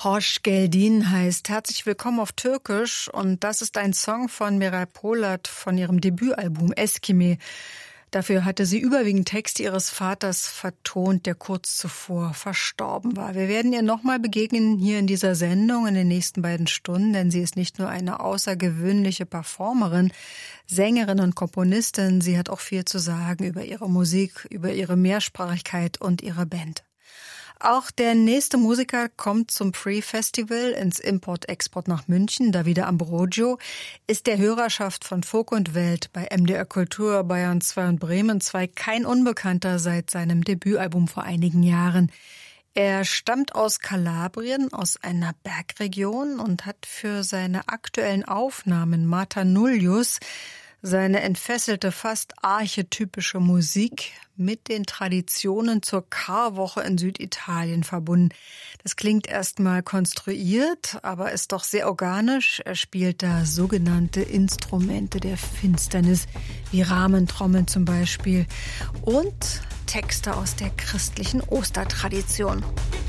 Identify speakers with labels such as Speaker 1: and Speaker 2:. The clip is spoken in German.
Speaker 1: Hoş geldin heißt herzlich willkommen auf Türkisch und das ist ein Song von Miray Polat von ihrem Debütalbum Eskime. Dafür hatte sie überwiegend Texte ihres Vaters vertont, der kurz zuvor verstorben war. Wir werden ihr nochmal begegnen hier in dieser Sendung in den nächsten beiden Stunden, denn sie ist nicht nur eine außergewöhnliche Performerin, Sängerin und Komponistin, sie hat auch viel zu sagen über ihre Musik, über ihre Mehrsprachigkeit und ihre Band. Auch der nächste Musiker kommt zum Free Festival ins Import-Export nach München. Davide Ambrogio ist der Hörerschaft von Folk und Welt bei MDR Kultur, Bayern 2 und Bremen 2 kein Unbekannter seit seinem Debütalbum vor einigen Jahren. Er stammt aus Kalabrien, aus einer Bergregion und hat für seine aktuellen Aufnahmen Mata Nullius seine entfesselte, fast archetypische Musik mit den Traditionen zur Karwoche in Süditalien verbunden. Das klingt erstmal konstruiert, aber ist doch sehr organisch. Er spielt da sogenannte Instrumente der Finsternis, wie Rahmentrommeln zum Beispiel, und Texte aus der christlichen Ostertradition.